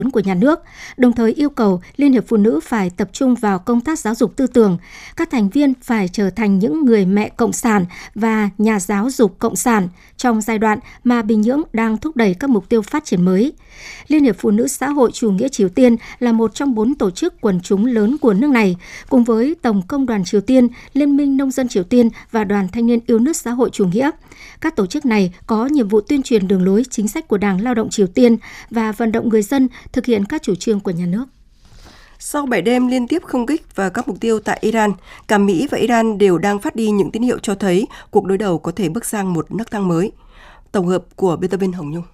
của nhà nước, đồng thời yêu cầu Liên hiệp Phụ nữ phải tập trung vào công tác giáo dục tư tưởng. Các thành viên phải trở thành những người mẹ cộng sản và nhà giáo dục cộng sản trong giai đoạn mà Bình Nhưỡng đang thúc đẩy các mục tiêu phát triển mới. Liên hiệp Phụ nữ Xã hội Chủ nghĩa Triều Tiên là một trong 4 tổ chức quần chúng lớn của nước này, cùng với Tổng Công đoàn Triều Tiên, Liên minh Nông dân Triều Tiên và Đoàn Thanh niên Yêu nước Xã hội Chủ nghĩa. Các tổ chức này có nhiệm vụ tuyên truyền đường lối chính sách của Đảng Lao động Triều Tiên và vận động người dân thực hiện các chủ trương của nhà nước. Sau 7 đêm liên tiếp không kích vào các mục tiêu tại Iran, cả Mỹ và Iran đều đang phát đi những tín hiệu cho thấy cuộc đối đầu có thể bước sang một nấc thang mới. Tổng hợp của biên tập viên Hồng Nhung.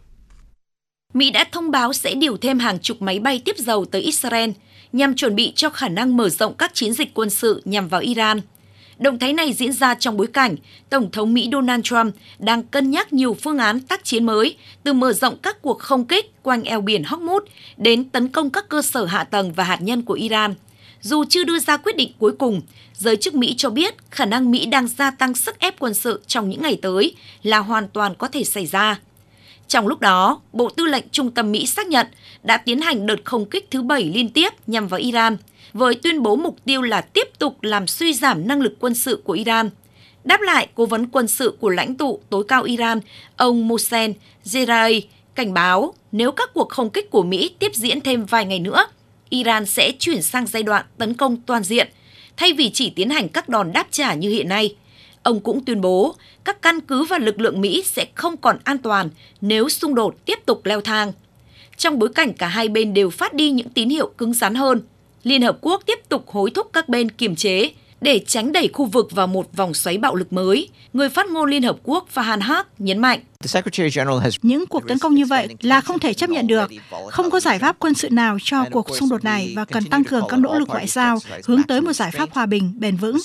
Mỹ đã thông báo sẽ điều thêm hàng chục máy bay tiếp dầu tới Israel nhằm chuẩn bị cho khả năng mở rộng các chiến dịch quân sự nhằm vào Iran. Động thái này diễn ra trong bối cảnh Tổng thống Mỹ Donald Trump đang cân nhắc nhiều phương án tác chiến mới, từ mở rộng các cuộc không kích quanh eo biển Hormuz đến tấn công các cơ sở hạ tầng và hạt nhân của Iran. Dù chưa đưa ra quyết định cuối cùng, giới chức Mỹ cho biết khả năng Mỹ đang gia tăng sức ép quân sự trong những ngày tới là hoàn toàn có thể xảy ra. Trong lúc đó, Bộ Tư lệnh Trung tâm Mỹ xác nhận đã tiến hành đợt không kích thứ 7 liên tiếp nhằm vào Iran, với tuyên bố mục tiêu là tiếp tục làm suy giảm năng lực quân sự của Iran. Đáp lại, Cố vấn quân sự của lãnh tụ tối cao Iran, ông Mohsen Jeraei, cảnh báo nếu các cuộc không kích của Mỹ tiếp diễn thêm vài ngày nữa, Iran sẽ chuyển sang giai đoạn tấn công toàn diện, thay vì chỉ tiến hành các đòn đáp trả như hiện nay. Ông cũng tuyên bố các căn cứ và lực lượng Mỹ sẽ không còn an toàn nếu xung đột tiếp tục leo thang. Trong bối cảnh cả hai bên đều phát đi những tín hiệu cứng rắn hơn, Liên Hợp Quốc tiếp tục hối thúc các bên kiềm chế để tránh đẩy khu vực vào một vòng xoáy bạo lực mới. Người phát ngôn Liên Hợp Quốc Farhan Haq nhấn mạnh. Những cuộc tấn công như vậy là không thể chấp nhận được. Không có giải pháp quân sự nào cho cuộc xung đột này và cần tăng cường các nỗ lực ngoại giao hướng tới một giải pháp hòa bình, bền vững.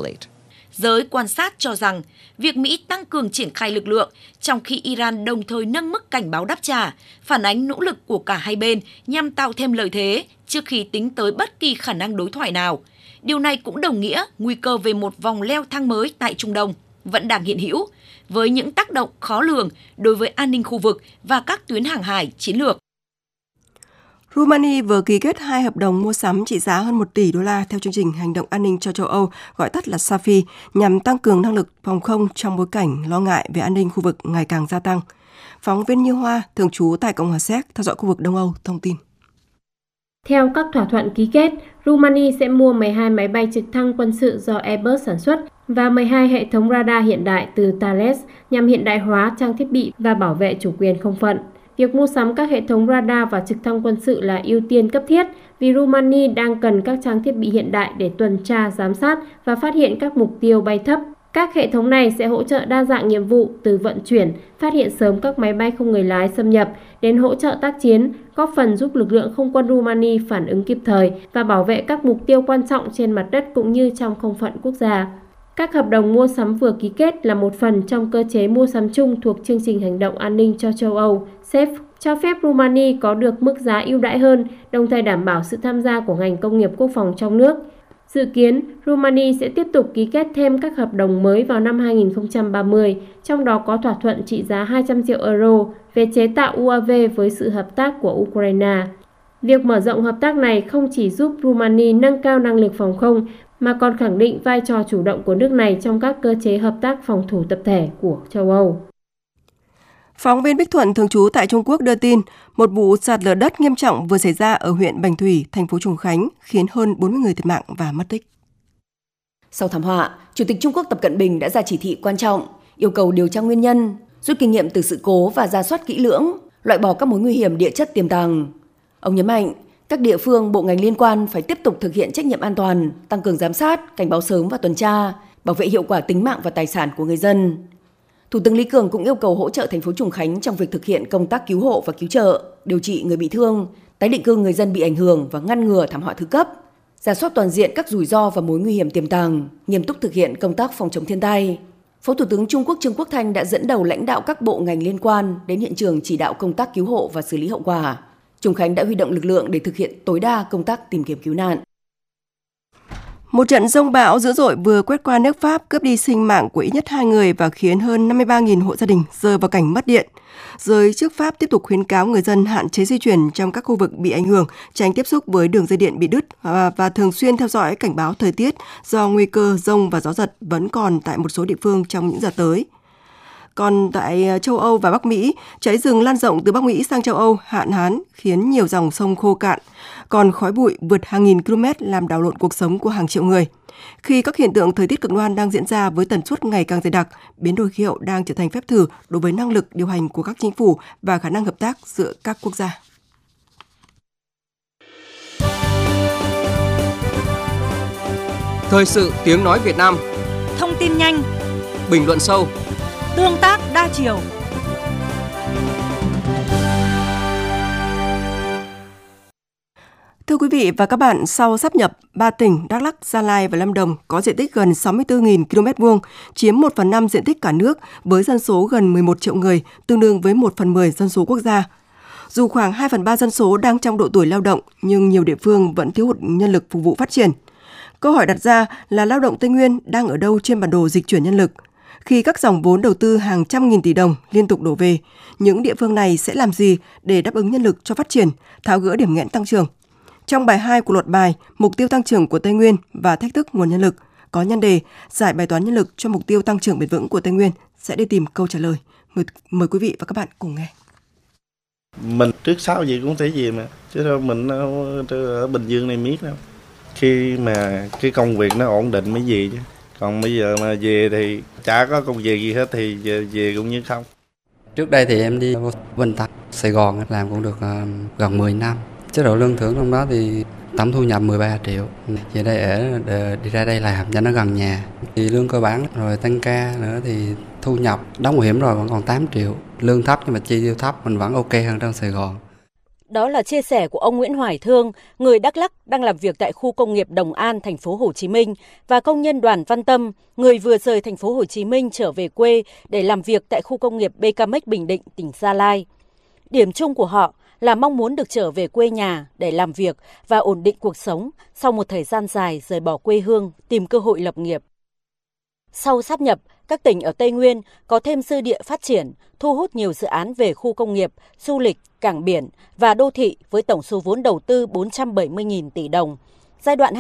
Giới quan sát cho rằng việc Mỹ tăng cường triển khai lực lượng trong khi Iran đồng thời nâng mức cảnh báo đáp trả, phản ánh nỗ lực của cả hai bên nhằm tạo thêm lợi thế trước khi tính tới bất kỳ khả năng đối thoại nào. Điều này cũng đồng nghĩa nguy cơ về một vòng leo thang mới tại Trung Đông vẫn đang hiện hữu, với những tác động khó lường đối với an ninh khu vực và các tuyến hàng hải chiến lược. Romania vừa ký kết 2 hợp đồng mua sắm trị giá hơn 1 tỷ đô la theo chương trình hành động an ninh cho châu Âu, gọi tắt là SAFI, nhằm tăng cường năng lực phòng không trong bối cảnh lo ngại về an ninh khu vực ngày càng gia tăng. Phóng viên Như Hoa, thường trú tại Cộng hòa Séc, theo dõi khu vực Đông Âu, thông tin. Theo các thỏa thuận ký kết, Romania sẽ mua 12 máy bay trực thăng quân sự do Airbus sản xuất và 12 hệ thống radar hiện đại từ Thales nhằm hiện đại hóa trang thiết bị và bảo vệ chủ quyền không phận. Việc mua sắm các hệ thống radar và trực thăng quân sự là ưu tiên cấp thiết vì Romania đang cần các trang thiết bị hiện đại để tuần tra, giám sát và phát hiện các mục tiêu bay thấp. Các hệ thống này sẽ hỗ trợ đa dạng nhiệm vụ từ vận chuyển, phát hiện sớm các máy bay không người lái xâm nhập đến hỗ trợ tác chiến, góp phần giúp lực lượng không quân Romania phản ứng kịp thời và bảo vệ các mục tiêu quan trọng trên mặt đất cũng như trong không phận quốc gia. Các hợp đồng mua sắm vừa ký kết là một phần trong cơ chế mua sắm chung thuộc chương trình hành động an ninh cho châu Âu, SAFE, cho phép Romania có được mức giá ưu đãi hơn, đồng thời đảm bảo sự tham gia của ngành công nghiệp quốc phòng trong nước. Dự kiến, Romania sẽ tiếp tục ký kết thêm các hợp đồng mới vào năm 2030, trong đó có thỏa thuận trị giá 200 triệu euro về chế tạo UAV với sự hợp tác của Ukraine. Việc mở rộng hợp tác này không chỉ giúp Romania nâng cao năng lực phòng không, mà còn khẳng định vai trò chủ động của nước này trong các cơ chế hợp tác phòng thủ tập thể của châu Âu. Phóng viên Bích Thuận, thường trú tại Trung Quốc đưa tin, một vụ sạt lở đất nghiêm trọng vừa xảy ra ở huyện Bành Thủy, thành phố Trùng Khánh, khiến hơn 40 người thiệt mạng và mất tích. Sau thảm họa, Chủ tịch Trung Quốc Tập Cận Bình đã ra chỉ thị quan trọng, yêu cầu điều tra nguyên nhân, rút kinh nghiệm từ sự cố và rà soát kỹ lưỡng, loại bỏ các mối nguy hiểm địa chất tiềm tàng. Ông nhấn mạnh, các địa phương, bộ ngành liên quan phải tiếp tục thực hiện trách nhiệm an toàn, tăng cường giám sát, cảnh báo sớm và tuần tra, bảo vệ hiệu quả tính mạng và tài sản của người dân. Thủ tướng Lý Cường cũng yêu cầu hỗ trợ thành phố Trùng Khánh trong việc thực hiện công tác cứu hộ và cứu trợ, điều trị người bị thương, tái định cư người dân bị ảnh hưởng và ngăn ngừa thảm họa thứ cấp, rà soát toàn diện các rủi ro và mối nguy hiểm tiềm tàng, nghiêm túc thực hiện công tác phòng chống thiên tai. Phó Thủ tướng Trung Quốc Trương Quốc Thanh đã dẫn đầu lãnh đạo các bộ ngành liên quan đến hiện trường chỉ đạo công tác cứu hộ và xử lý hậu quả. Trùng Khánh đã huy động lực lượng để thực hiện tối đa công tác tìm kiếm cứu nạn. Một trận giông bão dữ dội vừa quét qua nước Pháp cướp đi sinh mạng của ít nhất 2 người và khiến hơn 53.000 hộ gia đình rơi vào cảnh mất điện. Giới chức Pháp tiếp tục khuyến cáo người dân hạn chế di chuyển trong các khu vực bị ảnh hưởng, tránh tiếp xúc với đường dây điện bị đứt và thường xuyên theo dõi cảnh báo thời tiết do nguy cơ giông và gió giật vẫn còn tại một số địa phương trong những giờ tới. Còn tại châu Âu và Bắc Mỹ, cháy rừng lan rộng từ Bắc Mỹ sang châu Âu, hạn hán khiến nhiều dòng sông khô cạn, còn khói bụi vượt hàng nghìn km làm đảo lộn cuộc sống của hàng triệu người. Khi các hiện tượng thời tiết cực đoan đang diễn ra với tần suất ngày càng dày đặc, biến đổi khí hậu đang trở thành phép thử đối với năng lực điều hành của các chính phủ và khả năng hợp tác giữa các quốc gia. Thời sự tiếng nói Việt Nam. Thông tin nhanh, bình luận sâu, tương tác đa chiều. Thưa quý vị và các bạn, sau sáp nhập, 3 tỉnh Đắk Lắk, Gia Lai và Lâm Đồng có diện tích gần 64.000 km2, chiếm 1/5 diện tích cả nước với dân số gần 11 triệu người, tương đương với 1/10 dân số quốc gia. Dù khoảng 2/3 dân số đang trong độ tuổi lao động, nhưng nhiều địa phương vẫn thiếu hụt nhân lực phục vụ phát triển. Câu hỏi đặt ra là lao động Tây Nguyên đang ở đâu trên bản đồ dịch chuyển nhân lực? Khi các dòng vốn đầu tư hàng trăm nghìn tỷ đồng liên tục đổ về, những địa phương này sẽ làm gì để đáp ứng nhân lực cho phát triển, tháo gỡ điểm nghẽn tăng trưởng? Trong bài 2 của loạt bài Mục tiêu tăng trưởng của Tây Nguyên và thách thức nguồn nhân lực có nhan đề Giải bài toán nhân lực cho mục tiêu tăng trưởng bền vững của Tây Nguyên sẽ đi tìm câu trả lời. Mời quý vị và các bạn cùng nghe. Mình trước sau gì cũng thấy gì mà, chứ đâu mình ở Bình Dương này miết đâu. Khi mà cái công việc nó ổn định mới gì chứ. Còn bây giờ mà về thì chả có công việc gì hết thì về cũng như không. Trước đây thì em đi Bình Thạnh, Sài Gòn làm cũng được gần 10 năm. Chế độ lương thưởng trong đó thì tổng thu nhập 13 triệu. Về đây ở đi ra đây làm cho nó gần nhà. Thì lương cơ bản rồi tăng ca nữa thì thu nhập đóng bảo hiểm rồi vẫn còn 8 triệu. Lương thấp nhưng mà chi tiêu thấp mình vẫn ok hơn trong Sài Gòn. Đó là chia sẻ của ông Nguyễn Hoài Thương, người Đắk Lắk đang làm việc tại khu công nghiệp Đồng An, thành phố Hồ Chí Minh, và công nhân Đoàn Văn Tâm, người vừa rời thành phố Hồ Chí Minh trở về quê để làm việc tại khu công nghiệp BKMX Bình Định, tỉnh Gia Lai. Điểm chung của họ là mong muốn được trở về quê nhà để làm việc và ổn định cuộc sống sau một thời gian dài rời bỏ quê hương, tìm cơ hội lập nghiệp. Sau sáp nhập, các tỉnh ở Tây Nguyên có thêm dư địa phát triển, thu hút nhiều dự án về khu công nghiệp, du lịch, cảng biển và đô thị với tổng số vốn đầu tư 470.000 tỷ đồng, giai đoạn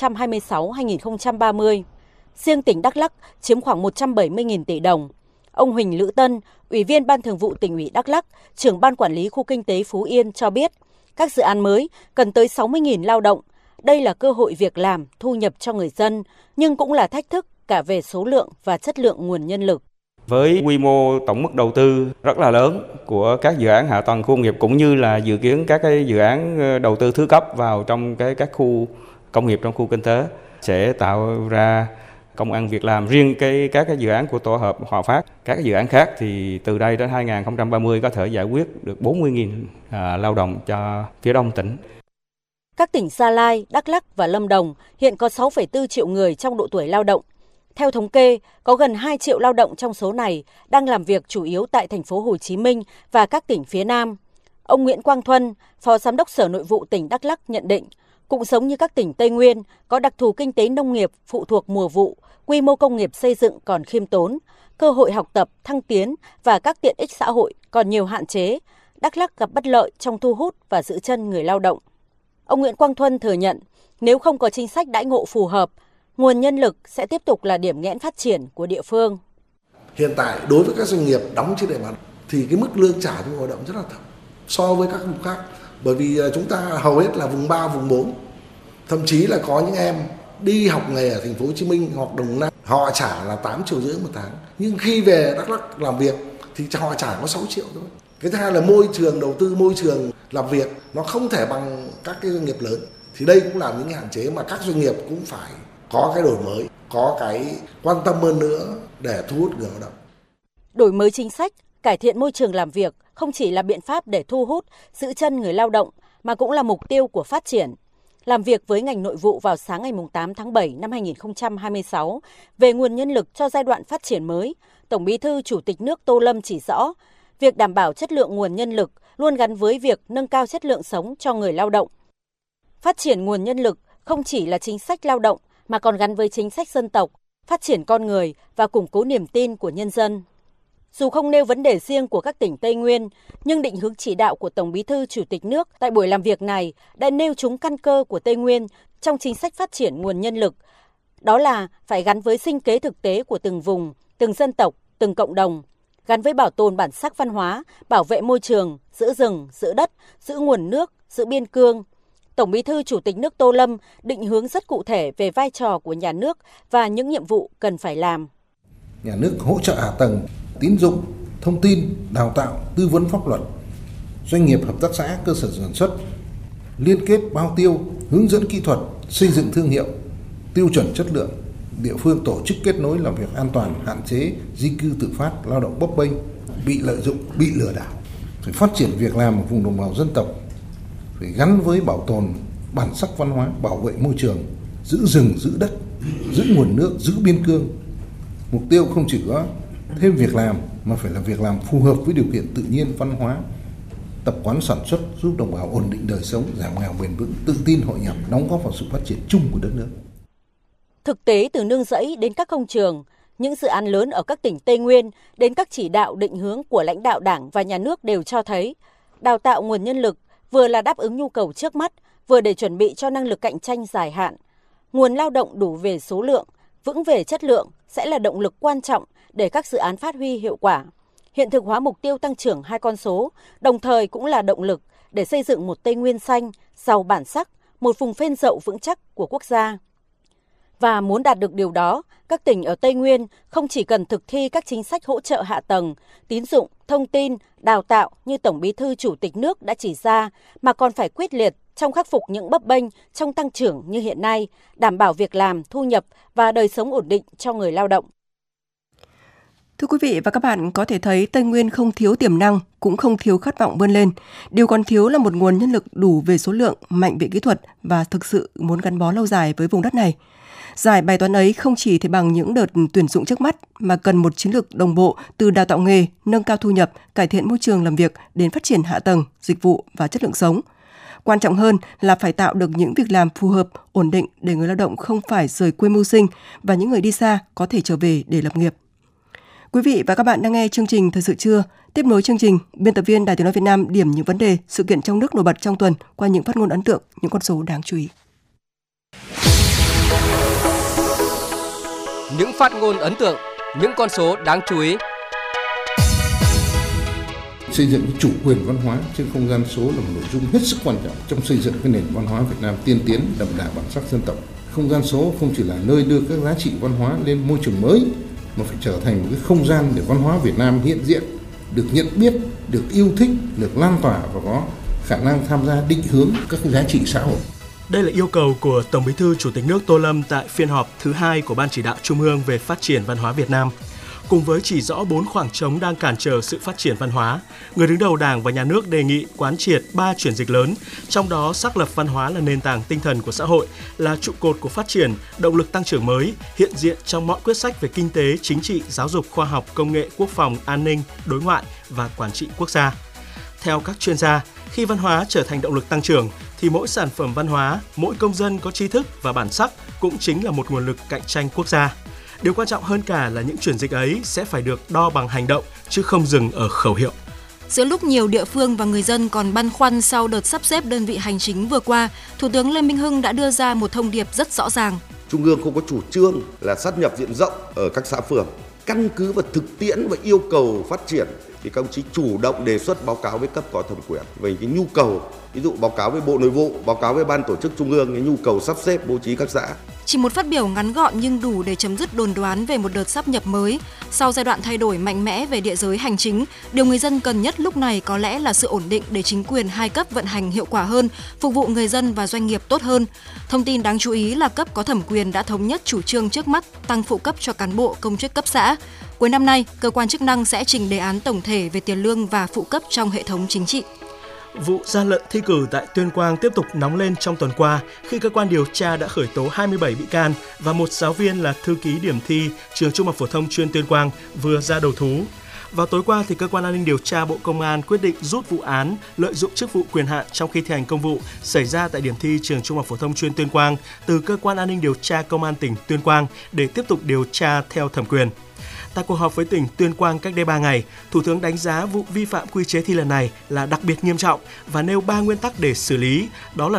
2026-2030. Riêng tỉnh Đắk Lắk chiếm khoảng 170.000 tỷ đồng. Ông Huỳnh Lữ Tân, Ủy viên Ban Thường vụ Tỉnh ủy Đắk Lắk, trưởng Ban Quản lý Khu Kinh tế Phú Yên cho biết, các dự án mới cần tới 60.000 lao động. Đây là cơ hội việc làm, thu nhập cho người dân, nhưng cũng là thách thức cả về số lượng và chất lượng nguồn nhân lực. Với quy mô tổng mức đầu tư rất là lớn của các dự án hạ tầng khu công nghiệp cũng như là dự kiến các cái dự án đầu tư thứ cấp vào trong các khu công nghiệp trong khu kinh tế sẽ tạo ra công ăn việc làm. Riêng các cái dự án của tổ hợp Hòa Phát, các cái dự án khác thì từ đây đến 2030 có thể giải quyết được 40.000 lao động cho phía đông tỉnh. Các tỉnh Gia Lai, Đắk Lắk và Lâm Đồng hiện có 6,4 triệu người trong độ tuổi lao động. Theo thống kê, có gần 2 triệu lao động trong số này đang làm việc chủ yếu tại thành phố Hồ Chí Minh và các tỉnh phía Nam. Ông Nguyễn Quang Thuân, Phó Giám đốc Sở Nội vụ tỉnh Đắk Lắk nhận định, cũng giống như các tỉnh Tây Nguyên, có đặc thù kinh tế nông nghiệp phụ thuộc mùa vụ, quy mô công nghiệp xây dựng còn khiêm tốn, cơ hội học tập, thăng tiến và các tiện ích xã hội còn nhiều hạn chế. Đắk Lắk gặp bất lợi trong thu hút và giữ chân người lao động. Ông Nguyễn Quang Thuân thừa nhận, nếu không có chính sách đãi ngộ phù hợp, nguồn nhân lực sẽ tiếp tục là điểm nghẽn phát triển của địa phương. Hiện tại đối với các doanh nghiệp đóng trên địa bàn thì cái mức lương trả cho người lao động rất là thấp so với các vùng khác. Bởi vì chúng ta hầu hết là vùng 3, vùng 4. Thậm chí là có những em đi học nghề ở thành phố Hồ Chí Minh hoặc Đồng Nai, họ trả là 8,5 triệu một tháng. Nhưng khi về Đắk Lắk làm việc thì họ trả có 6 triệu thôi. Cái thứ hai là môi trường đầu tư, môi trường làm việc nó không thể bằng các cái doanh nghiệp lớn. Thì đây cũng là những hạn chế mà các doanh nghiệp cũng phải có cái đổi mới, có cái quan tâm hơn nữa để thu hút người lao động. Đổi mới chính sách, cải thiện môi trường làm việc không chỉ là biện pháp để thu hút, giữ chân người lao động mà cũng là mục tiêu của phát triển. Làm việc với ngành nội vụ vào sáng ngày 8 tháng 7 năm 2026 về nguồn nhân lực cho giai đoạn phát triển mới, Tổng Bí thư Chủ tịch nước Tô Lâm chỉ rõ, việc đảm bảo chất lượng nguồn nhân lực luôn gắn với việc nâng cao chất lượng sống cho người lao động. Phát triển nguồn nhân lực không chỉ là chính sách lao động mà còn gắn với chính sách dân tộc, phát triển con người và củng cố niềm tin của nhân dân. Dù không nêu vấn đề riêng của các tỉnh Tây Nguyên, nhưng định hướng chỉ đạo của Tổng Bí thư Chủ tịch nước tại buổi làm việc này đã nêu trúng căn cơ của Tây Nguyên trong chính sách phát triển nguồn nhân lực. Đó là phải gắn với sinh kế thực tế của từng vùng, từng dân tộc, từng cộng đồng, gắn với bảo tồn bản sắc văn hóa, bảo vệ môi trường, giữ rừng, giữ đất, giữ nguồn nước, giữ biên cương. Tổng Bí thư Chủ tịch nước Tô Lâm định hướng rất cụ thể về vai trò của nhà nước và những nhiệm vụ cần phải làm. Nhà nước hỗ trợ hạ tầng, tín dụng, thông tin, đào tạo, tư vấn pháp luật, doanh nghiệp hợp tác xã, cơ sở sản xuất, liên kết bao tiêu, hướng dẫn kỹ thuật, xây dựng thương hiệu, tiêu chuẩn chất lượng, địa phương tổ chức kết nối làm việc an toàn, hạn chế di cư tự phát, lao động bấp bênh, bị lợi dụng, bị lừa đảo. Phải phát triển việc làm ở vùng đồng bào dân tộc, phải gắn với bảo tồn bản sắc văn hóa, bảo vệ môi trường, giữ rừng, giữ đất, giữ nguồn nước, giữ biên cương. Mục tiêu không chỉ có thêm việc làm mà phải là việc làm phù hợp với điều kiện tự nhiên, văn hóa, tập quán sản xuất, giúp đồng bào ổn định đời sống, giảm nghèo bền vững, tự tin hội nhập, đóng góp vào sự phát triển chung của đất nước. Thực tế từ nương rẫy đến các công trường, những dự án lớn ở các tỉnh Tây Nguyên đến các chỉ đạo định hướng của lãnh đạo Đảng và Nhà nước đều cho thấy đào tạo nguồn nhân lực vừa là đáp ứng nhu cầu trước mắt, vừa để chuẩn bị cho năng lực cạnh tranh dài hạn. Nguồn lao động đủ về số lượng, vững về chất lượng sẽ là động lực quan trọng để các dự án phát huy hiệu quả. Hiện thực hóa mục tiêu tăng trưởng 2 con số, đồng thời cũng là động lực để xây dựng một Tây Nguyên xanh, giàu bản sắc, một vùng phên dậu vững chắc của quốc gia. Và muốn đạt được điều đó, các tỉnh ở Tây Nguyên không chỉ cần thực thi các chính sách hỗ trợ hạ tầng, tín dụng, thông tin, đào tạo như Tổng Bí thư Chủ tịch nước đã chỉ ra, mà còn phải quyết liệt trong khắc phục những bấp bênh trong tăng trưởng như hiện nay, đảm bảo việc làm, thu nhập và đời sống ổn định cho người lao động. Thưa quý vị và các bạn, có thể thấy Tây Nguyên không thiếu tiềm năng, cũng không thiếu khát vọng vươn lên. Điều còn thiếu là một nguồn nhân lực đủ về số lượng, mạnh về kỹ thuật và thực sự muốn gắn bó lâu dài với vùng đất này. Giải bài toán ấy không chỉ thể bằng những đợt tuyển dụng trước mắt, mà cần một chiến lược đồng bộ từ đào tạo nghề, nâng cao thu nhập, cải thiện môi trường làm việc đến phát triển hạ tầng, dịch vụ và chất lượng sống. Quan trọng hơn là phải tạo được những việc làm phù hợp, ổn định để người lao động không phải rời quê mưu sinh và những người đi xa có thể trở về để lập nghiệp. Quý vị và các bạn đang nghe chương trình Thời sự trưa. Tiếp nối chương trình, biên tập viên Đài Tiếng nói Việt Nam điểm những vấn đề, sự kiện trong nước nổi bật trong tuần qua những phát ngôn ấn tượng, những con số đáng chú ý. Những phát ngôn ấn tượng, những con số đáng chú ý. Xây dựng chủ quyền văn hóa trên không gian số là một nội dung hết sức quan trọng trong xây dựng cái nền văn hóa Việt Nam tiên tiến, đậm đà bản sắc dân tộc. Không gian số không chỉ là nơi đưa các giá trị văn hóa lên môi trường mới, mà phải trở thành một cái không gian để văn hóa Việt Nam hiện diện, được nhận biết, được yêu thích, được lan tỏa và có khả năng tham gia định hướng các giá trị xã hội. Đây là yêu cầu của Tổng Bí thư Chủ tịch nước Tô Lâm tại phiên họp thứ 2 của Ban Chỉ đạo Trung ương về phát triển văn hóa Việt Nam. Cùng với chỉ rõ 4 khoảng trống đang cản trở sự phát triển văn hóa, người đứng đầu Đảng và Nhà nước đề nghị quán triệt 3 chuyển dịch lớn, trong đó xác lập văn hóa là nền tảng tinh thần của xã hội, là trụ cột của phát triển, động lực tăng trưởng mới, hiện diện trong mọi quyết sách về kinh tế, chính trị, giáo dục, khoa học, công nghệ, quốc phòng, an ninh, đối ngoại và quản trị quốc gia. Theo các chuyên gia, khi văn hóa trở thành động lực tăng trưởng, thì mỗi sản phẩm văn hóa, mỗi công dân có tri thức và bản sắc cũng chính là một nguồn lực cạnh tranh quốc gia. Điều quan trọng hơn cả là những chuyển dịch ấy sẽ phải được đo bằng hành động, chứ không dừng ở khẩu hiệu. Giữa lúc nhiều địa phương và người dân còn băn khoăn sau đợt sắp xếp đơn vị hành chính vừa qua, Thủ tướng Lê Minh Hưng đã đưa ra một thông điệp rất rõ ràng. Trung ương không có chủ trương là sát nhập diện rộng ở các xã phường. Căn cứ vào thực tiễn và yêu cầu phát triển thì các ông chí chủ động đề xuất báo cáo với cấp có thẩm quyền về cái nhu cầu, ví dụ báo cáo với Bộ Nội vụ, báo cáo với Ban Tổ chức Trung ương cái nhu cầu sắp xếp bố trí các xã. Chỉ một phát biểu ngắn gọn nhưng đủ để chấm dứt đồn đoán về một đợt sáp nhập mới. Sau giai đoạn thay đổi mạnh mẽ về địa giới hành chính, điều người dân cần nhất lúc này có lẽ là sự ổn định để chính quyền hai cấp vận hành hiệu quả hơn, phục vụ người dân và doanh nghiệp tốt hơn. Thông tin đáng chú ý là cấp có thẩm quyền đã thống nhất chủ trương trước mắt tăng phụ cấp cho cán bộ công chức cấp xã. Cuối năm nay, cơ quan chức năng sẽ trình đề án tổng thể về tiền lương và phụ cấp trong hệ thống chính trị. Vụ gian lận thi cử tại Tuyên Quang tiếp tục nóng lên trong tuần qua khi cơ quan điều tra đã khởi tố 27 bị can và một giáo viên là thư ký điểm thi trường Trung học phổ thông chuyên Tuyên Quang vừa ra đầu thú. Vào tối qua, thì Cơ quan An ninh Điều tra Bộ Công an quyết định rút vụ án lợi dụng chức vụ quyền hạn trong khi thi hành công vụ xảy ra tại điểm thi Trường Trung học Phổ thông chuyên Tuyên Quang từ Cơ quan An ninh Điều tra Công an tỉnh Tuyên Quang để tiếp tục điều tra theo thẩm quyền. Tại cuộc họp với tỉnh Tuyên Quang cách đây 3 ngày, Thủ tướng đánh giá vụ vi phạm quy chế thi lần này là đặc biệt nghiêm trọng và nêu 3 nguyên tắc để xử lý, đó là